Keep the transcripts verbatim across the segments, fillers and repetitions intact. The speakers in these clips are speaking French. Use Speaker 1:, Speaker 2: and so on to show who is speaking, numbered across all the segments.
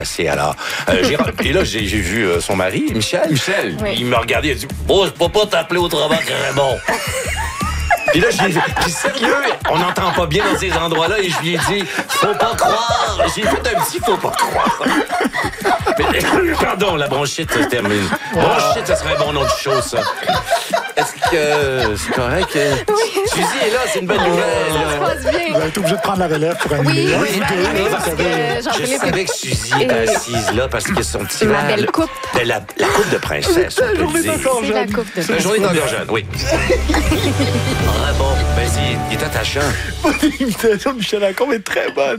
Speaker 1: C'est alors. Euh, j'ai, et là, j'ai, j'ai vu euh, son mari, Michel. Michel, oui. Il me regardait, il a dit « Oh, je peux pas t'appeler autrement que Raymond. » Puis là, j'ai dit, sérieux, on n'entend pas bien dans ces endroits-là, et je lui ai dit « Faut pas croire. » J'ai fait un petit « Faut pas croire. » Mais, pardon, la bronchite se termine. Bronchite, ça serait un bon nom de show, ça. Est-ce que c'est correct? Oui. Suzy est là, c'est une bonne nouvelle.
Speaker 2: Ça se passe bien.
Speaker 3: Vous allez être obligé de prendre la relève pour un
Speaker 2: oui,
Speaker 3: numéro.
Speaker 2: Oui, oui, oui, parce que
Speaker 1: je savais que Suzy était assise là parce que son petit
Speaker 2: ma belle coupe.
Speaker 1: De la, la coupe de princesse, on peut le dire.
Speaker 2: C'est la coupe de princesse.
Speaker 1: La journée d'encore jeune, oui. Ah bon, ben c'est, il est attachant.
Speaker 3: L'imitation de Michel Lacombe est très bonne.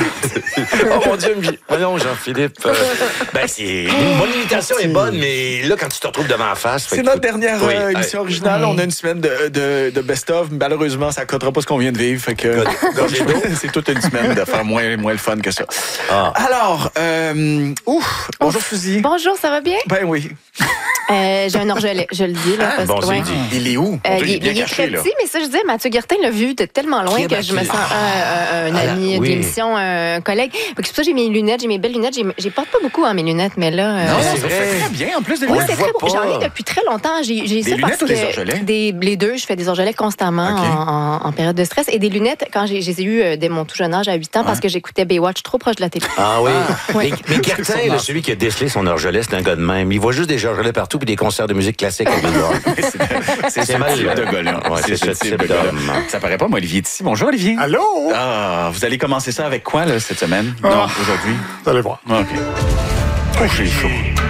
Speaker 1: Oh mon Dieu, voyons Jean-Philippe. Euh, ben c'est, mon imitation est bonne, mais là, quand tu te retrouves devant la face...
Speaker 4: C'est notre dernière oui, euh, émission originale. Oui. On a une semaine de, de, de best-of. Malheureusement, ça ne coûtera pas ce qu'on vient de vivre. Fait que, c'est toute une semaine de faire moins, moins le fun que ça. Ah. Alors, euh, ouf, bonjour Suzy.
Speaker 2: Bonjour, ça va bien?
Speaker 4: Ben oui.
Speaker 2: Euh, j'ai un orgelet, je le dis. Là,
Speaker 1: ah,
Speaker 2: parce
Speaker 1: bon,
Speaker 2: que, ouais.
Speaker 4: Il est où?
Speaker 2: Euh, il, il, il est caché, très là. Petit, mais ça, je disais, Mathieu Guertin l'a vu de tellement loin que je me sens ah, un, un, un ah, ami oui. de l'émission, un collègue. C'est pour ça que j'ai mes lunettes, j'ai mes belles lunettes. J'ai, j'ai porte pas beaucoup hein, mes lunettes, mais là...
Speaker 4: Non, euh, c'est vrai. Très bien, en plus des
Speaker 2: oui,
Speaker 4: lunettes.
Speaker 2: c'est très beau. J'en ai depuis très longtemps. J'ai, j'ai
Speaker 4: des
Speaker 2: ça
Speaker 4: lunettes
Speaker 2: parce
Speaker 4: ou
Speaker 2: que
Speaker 4: des orgelets?
Speaker 2: Des, les deux, je fais des orgelets constamment okay. en, en, en période de stress. Et des lunettes, quand j'ai, je les ai eues dès mon tout jeune âge, à huit ans, ouais. parce que j'écoutais Baywatch trop proche de la télé.
Speaker 1: Ah oui. Ah. Oui. Mais, mais Guertin, celui qui a décelé son orgelet, c'est un gars de même. Il voit juste des orgelets partout puis des concerts de musique classique au Billboard.
Speaker 4: C'est, c'est mal de gars-là. Ouais, c'est ce type de gars. Ça paraît pas, moi, Olivier est ici. Bonjour, Olivier.
Speaker 3: Allô?
Speaker 4: Ah, vous allez commencer ça avec quoi, là, cette semaine?
Speaker 3: Ah,
Speaker 4: non, aujourd'hui?
Speaker 3: Vous allez voir.
Speaker 4: OK. Oh, j'ai chaud.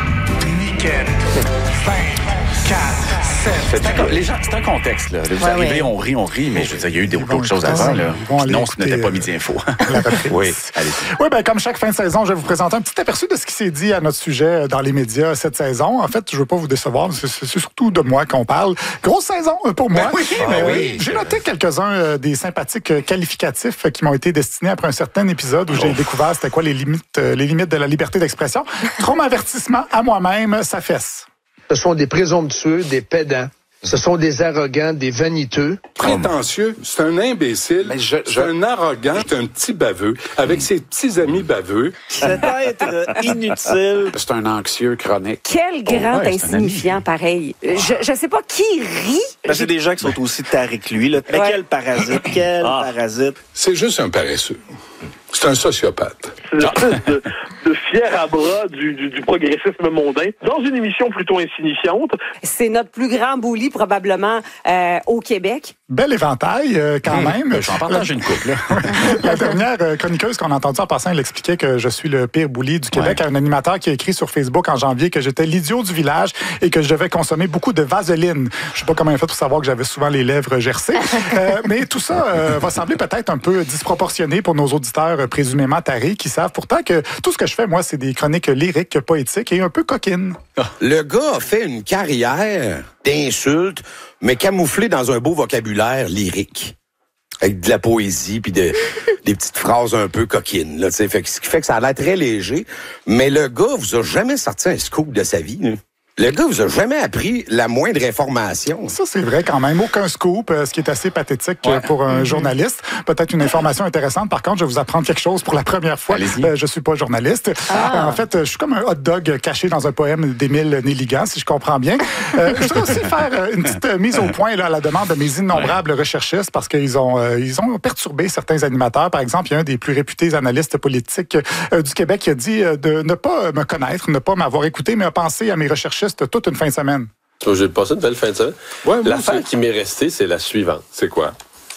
Speaker 3: Nickel. cinq, quatre, sept.
Speaker 4: C'est un, les gens, c'est un contexte, là. Vous ouais, arrivez, ouais. on rit, on rit, mais je veux dire, il y a eu d'autres choses avant, là. Non, ce n'était pas Midi Info.
Speaker 3: Oui, allez. Oui, bien, comme chaque fin de saison, je vais vous présenter un petit aperçu de ce qui s'est dit à notre sujet dans les médias cette saison. En fait, je ne veux pas vous décevoir, c'est, c'est surtout de moi qu'on parle. Grosse saison pour moi.
Speaker 4: Ben oui,
Speaker 3: ben
Speaker 4: ah,
Speaker 3: oui.
Speaker 4: oui.
Speaker 3: J'ai noté quelques-uns euh, des sympathiques qualificatifs qui m'ont été destinés après un certain épisode où oh. j'ai découvert c'était quoi les limites, euh, les limites de la liberté d'expression. Trop avertissement à moi-même, ça fesse.
Speaker 5: Ce sont des présomptueux, des pédants. Ce sont des arrogants, des vaniteux.
Speaker 6: Prétentieux, c'est un imbécile, je, je... c'est un arrogant, c'est un petit baveux, avec ses petits amis baveux.
Speaker 7: C'est être inutile.
Speaker 6: C'est un anxieux chronique.
Speaker 8: Quel grand oh, ouais, insignifiant, pareil. Je, je sais pas qui rit.
Speaker 7: Ben, c'est des gens qui sont aussi tarés que lui. Là. Mais ouais. Quel parasite, quel ah. parasite.
Speaker 6: C'est juste un paresseux. C'est un sociopathe.
Speaker 9: C'est une espèce de, de fier à bras du, du, du progressisme mondain, dans une émission plutôt insignifiante.
Speaker 8: C'est notre plus grand bully, probablement, euh, au Québec.
Speaker 3: Bel éventail, euh, quand mmh. même.
Speaker 4: J'en partage une couple.
Speaker 3: La dernière chroniqueuse qu'on a entendue en passant, elle expliquait que je suis le pire bully du Québec ouais. à un animateur qui a écrit sur Facebook en janvier que j'étais l'idiot du village et que je devais consommer beaucoup de vaseline. Je sais pas comment elle a fait pour savoir que j'avais souvent les lèvres gercées. euh, mais tout ça euh, va sembler peut-être un peu disproportionné pour nos auditeurs présumément tarés qui savent pourtant que tout ce que je fais, moi, c'est des chroniques lyriques, poétiques et un peu coquines.
Speaker 10: Le gars a fait une carrière d'insultes, mais camouflée dans un beau vocabulaire lyrique. Avec de la poésie puis de, des petites phrases un peu coquines. Là, fait, ce qui fait que ça a l'air très léger. Mais le gars vous a jamais sorti un scoop de sa vie. Là. Le gars vous a jamais appris la moindre information.
Speaker 3: Ça, c'est vrai quand même. Aucun scoop, ce qui est assez pathétique ouais. pour un journaliste. Peut-être une information intéressante. Par contre, je vais vous apprendre quelque chose pour la première fois. Euh, je suis pas journaliste. Ah. En fait, je suis comme un hot dog caché dans un poème d'Émile Nelligan, si je comprends bien. Euh, je voudrais aussi faire une petite mise au point là, à la demande de mes innombrables ouais. recherchistes parce qu'ils ont, euh, ils ont perturbé certains animateurs. Par exemple, il y a un des plus réputés analystes politiques euh, du Québec qui a dit euh, de ne pas me connaître, ne pas m'avoir écouté, mais a pensé à mes recherchistes toute une fin de semaine.
Speaker 11: Oh, j'ai passé une belle fin de semaine.
Speaker 6: Ouais,
Speaker 11: L'affaire
Speaker 6: aussi.
Speaker 11: qui m'est restée, c'est la suivante.
Speaker 6: C'est quoi?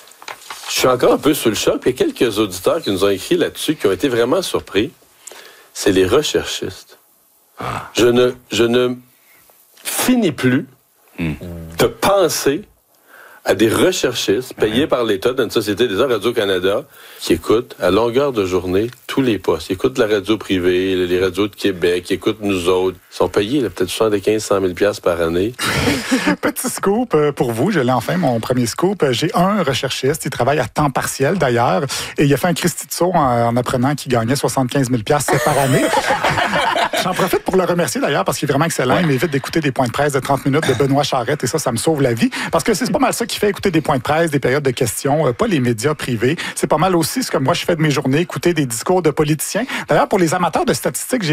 Speaker 11: Je suis encore un peu sous le choc. Il y a quelques auditeurs qui nous ont écrit là-dessus qui ont été vraiment surpris. C'est les recherchistes. Ah. Je ne, je ne finis plus mm. de penser à des recherchistes payés ouais. par l'État d'une société des arts Radio-Canada qui écoutent à longueur de journée tous les postes. Ils écoutent la radio privée, les radios de Québec, ils écoutent nous autres. Ils sont payés là, peut-être soixante-quinze à cent mille dollars par année.
Speaker 3: Petit scoop pour vous, je l'ai enfin, mon premier scoop. J'ai un recherchiste, il travaille à temps partiel d'ailleurs, et il a fait un Christy de saut en, en apprenant qu'il gagnait soixante-quinze mille dollars par année. J'en profite pour le remercier d'ailleurs parce qu'il est vraiment excellent. Ouais. Il m'évite d'écouter des points de presse de trente minutes de Benoît Charette et ça, ça me sauve la vie. Parce que c'est pas mal ça qui fait écouter des points de presse, des périodes de questions, euh, pas les médias privés. C'est pas mal aussi ce que moi je fais de mes journées, écouter des discours de politiciens. D'ailleurs, pour les amateurs de statistiques, j'ai